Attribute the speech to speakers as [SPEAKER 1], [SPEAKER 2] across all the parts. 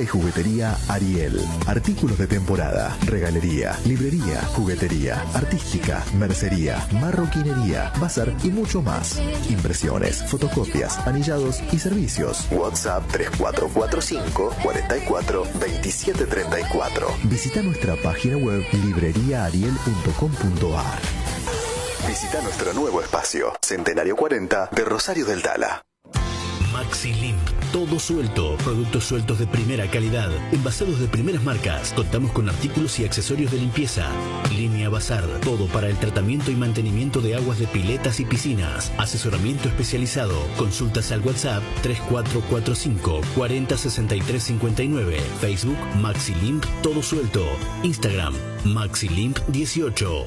[SPEAKER 1] Librería y juguetería Ariel. Artículos de temporada, regalería, librería, juguetería, artística, mercería, marroquinería, bazar y mucho más. Impresiones, fotocopias, anillados y servicios. WhatsApp 3445 44 27 34. Visita nuestra página web libreriaariel.com.ar. Visita nuestro nuevo espacio, Centenario 40 de Rosario del Tala.
[SPEAKER 2] Maxi Limp, todo suelto, productos sueltos de primera calidad, envasados de primeras marcas. Contamos con artículos y accesorios de limpieza. Línea Bazar, todo para el tratamiento y mantenimiento de aguas de piletas y piscinas. Asesoramiento especializado. Consultas al WhatsApp 3445 40 63 59. Facebook Maxi Limp, todo suelto. Instagram Maxi Limp 18.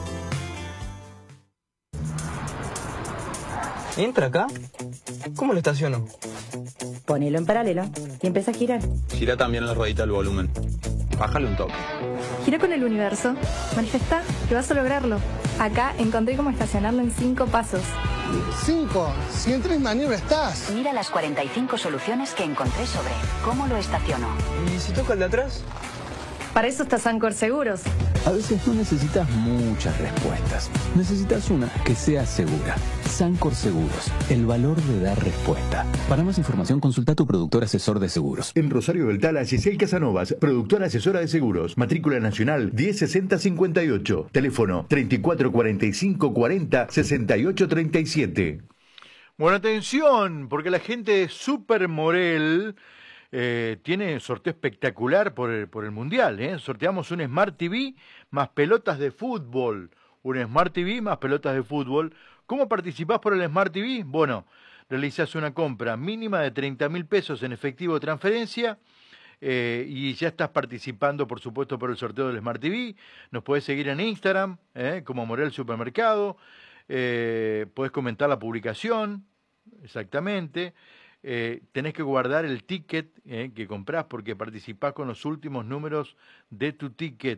[SPEAKER 3] ¿Entra acá? ¿Cómo lo estaciono?
[SPEAKER 4] Ponelo en paralelo y empieza a girar.
[SPEAKER 3] Gira también la ruedita del volumen. Bájale un toque.
[SPEAKER 5] Gira con el universo. Manifestá que vas a lograrlo. Acá encontré cómo estacionarlo en 5 pasos.
[SPEAKER 6] 5. Si en 3 maniobras estás.
[SPEAKER 4] Mira las 45 soluciones que encontré sobre cómo lo estaciono.
[SPEAKER 3] ¿Y si toca el de atrás?
[SPEAKER 5] Para eso está Sancor Seguros.
[SPEAKER 7] A veces no necesitas muchas respuestas. Necesitas una que sea segura. Sancor Seguros, el valor de dar respuesta. Para más información, consulta a tu productor asesor de seguros.
[SPEAKER 8] En Rosario del Tala, Giselle Casanovas, productora asesora de seguros. Matrícula nacional 106058. Teléfono 3445 40 68 37.
[SPEAKER 9] Bueno, atención, porque la gente de Super Morel tiene sorteo espectacular por el Mundial. Sorteamos un Smart TV más pelotas de fútbol. Un Smart TV más pelotas de fútbol. ¿Cómo participás por el Smart TV? Bueno, realizás una compra mínima de 30.000 pesos en efectivo de transferencia y ya estás participando, por supuesto, por el sorteo del Smart TV. Nos podés seguir en Instagram, como Morel Supermercado. Podés comentar la publicación, exactamente. Tenés que guardar el ticket que comprás porque participás con los últimos números de tu ticket.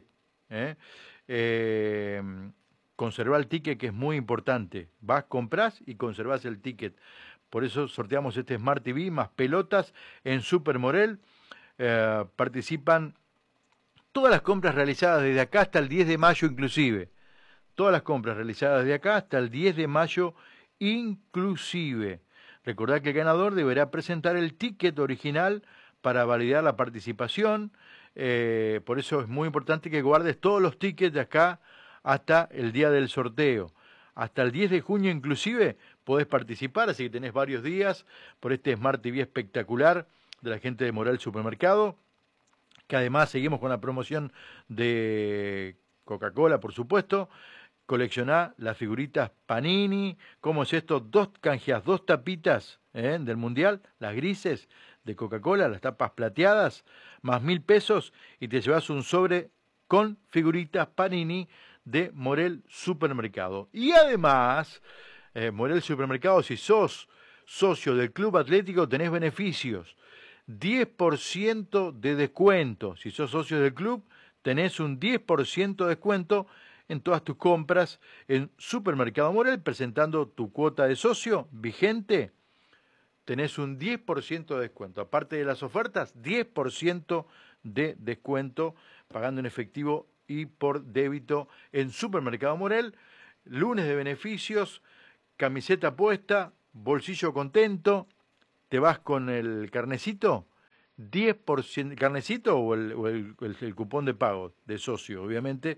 [SPEAKER 9] Conservar el ticket, que es muy importante. Vas, comprás y conservás el ticket. Por eso sorteamos este Smart TV más pelotas en Super Morel. Participan todas las compras realizadas desde acá hasta el 10 de mayo inclusive. Todas las compras realizadas desde acá hasta el 10 de mayo inclusive. Recordad que el ganador deberá presentar el ticket original para validar la participación. Por eso es muy importante que guardes todos los tickets de acá hasta el día del sorteo. Hasta el 10 de junio inclusive podés participar, así que tenés varios días por este Smart TV espectacular de la gente de Morel Supermercado, que además seguimos con la promoción de Coca-Cola, por supuesto. Coleccioná las figuritas Panini. ¿Cómo es esto? Canjeás 2 tapitas del Mundial, las grises de Coca-Cola, las tapas plateadas, más 1.000 pesos y te llevas un sobre con figuritas Panini de Morel Supermercado. Y además, Morel Supermercado, si sos socio del Club Atlético, tenés beneficios. 10% de descuento. Si sos socio del club, tenés un 10% de descuento en todas tus compras en Supermercado Morel, presentando tu cuota de socio vigente, tenés un 10% de descuento. Aparte de las ofertas, 10% de descuento, pagando en efectivo y por débito en Supermercado Morel. Lunes de beneficios, camiseta puesta, bolsillo contento, te vas con el carnecito, 10%, carnecito o el cupón de pago de socio, obviamente,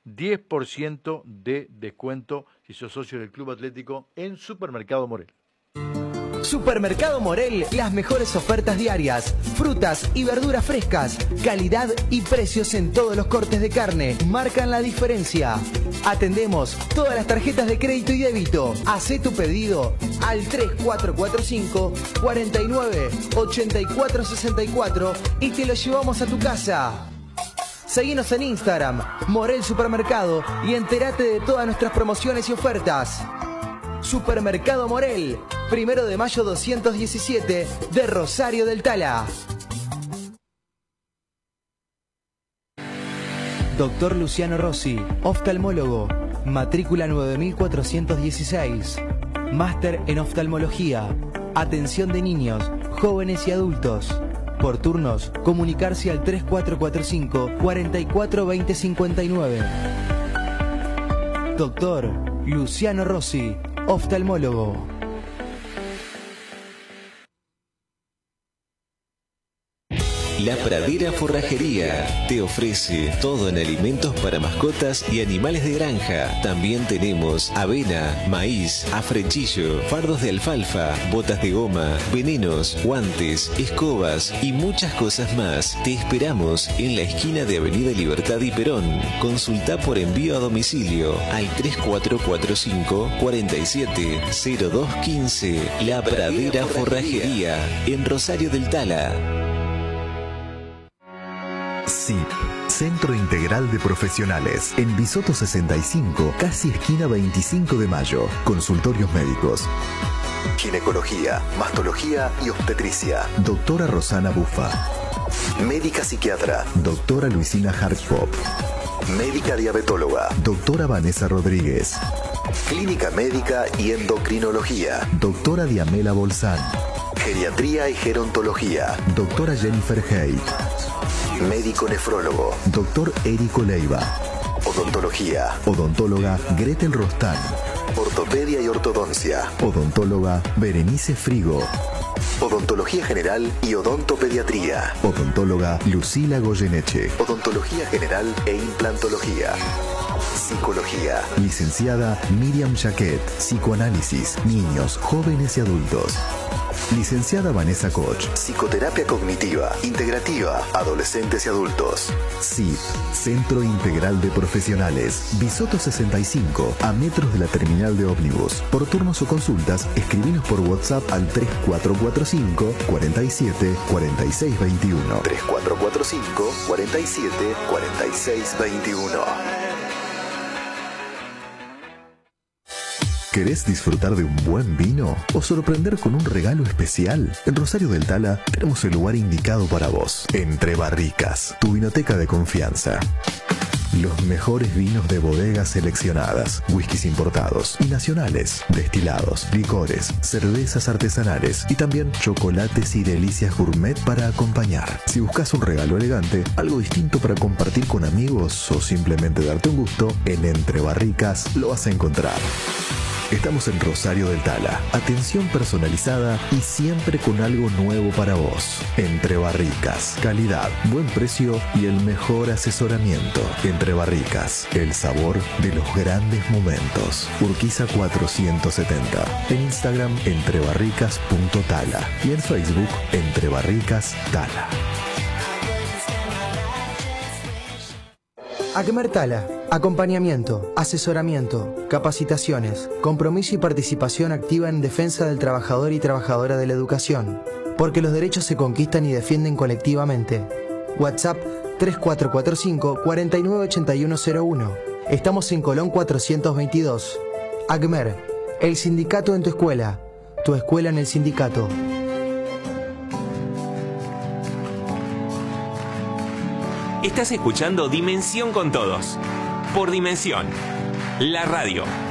[SPEAKER 9] 10% de descuento si sos socio del Club Atlético en Supermercado Morel.
[SPEAKER 10] Supermercado Morel, las mejores ofertas diarias, frutas y verduras frescas, calidad y precios en todos los cortes de carne, marcan la diferencia. Atendemos todas las tarjetas de crédito y débito. Hacé tu pedido al 3445 49 84 64 y te lo llevamos a tu casa. Seguinos en Instagram, Morel Supermercado, y entérate de todas nuestras promociones y ofertas. Supermercado Morel, 1 de mayo 217, de Rosario del Tala. Doctor Luciano Rossi, oftalmólogo, matrícula 9416. Máster en oftalmología, atención de niños, jóvenes y adultos. Por turnos, comunicarse al 3445 44 20 59. Doctor Luciano Rossi, oftalmólogo.
[SPEAKER 11] La Pradera Forrajería te ofrece todo en alimentos para mascotas y animales de granja. También tenemos avena, maíz, afrechillo, fardos de alfalfa, botas de goma, venenos, guantes, escobas y muchas cosas más. Te esperamos en la esquina de Avenida Libertad y Perón. Consulta por envío a domicilio al 3445 47 0215. La Pradera Forrajería en Rosario del Tala.
[SPEAKER 1] CIP, Centro Integral de Profesionales, en Bisoto 65, casi esquina 25 de Mayo. Consultorios médicos, ginecología, mastología y obstetricia. Doctora Rosana Bufa. Médica psiquiatra, doctora Luisina Hartpop. Médica diabetóloga, doctora Vanessa Rodríguez. Clínica médica y endocrinología, doctora Diamela Bolsán. Geriatría y gerontología, doctora Jennifer Hay. Médico nefrólogo, doctor Érico Leiva. Odontología, odontóloga Gretel Rostán. Ortopedia y ortodoncia, odontóloga Berenice Frigo. Odontología general y odontopediatría, odontóloga Lucila Goyeneche. Odontología general e implantología. Psicología, licenciada Miriam Jaquet. Psicoanálisis, niños, jóvenes y adultos. Licenciada Vanessa Koch. Psicoterapia cognitiva, integrativa, adolescentes y adultos. CIP, Centro Integral de Profesionales. Bisoto 65, a metros de la terminal de ómnibus. Por turnos o consultas, escribinos por WhatsApp al 3445 47 46 21. 3445 47 46 21. ¿Querés disfrutar de un buen vino o sorprender con un regalo especial? En Rosario del Tala tenemos el lugar indicado para vos. Entre Barricas, tu vinoteca de confianza. Los mejores vinos de bodegas seleccionadas, whiskies importados y nacionales, destilados, licores, cervezas artesanales y también chocolates y delicias gourmet para acompañar. Si buscas un regalo elegante, algo distinto para compartir con amigos o simplemente darte un gusto, en Entre Barricas lo vas a encontrar. Estamos en Rosario del Tala. Atención personalizada y siempre con algo nuevo para vos. Entre Barricas. Calidad, buen precio y el mejor asesoramiento. Entre Barricas. El sabor de los grandes momentos. Urquiza 470. En Instagram, entrebarricas.tala. Y en Facebook, Entre Barricas Tala.
[SPEAKER 10] ACMER Tala. Acompañamiento, asesoramiento, capacitaciones, compromiso y participación activa en defensa del trabajador y trabajadora de la educación. Porque los derechos se conquistan y defienden colectivamente. WhatsApp 3445 498101. Estamos en Colón 422. ACMER, el sindicato en tu escuela en el sindicato.
[SPEAKER 12] Estás escuchando Dimensión con Todos, por Dimensión, la radio.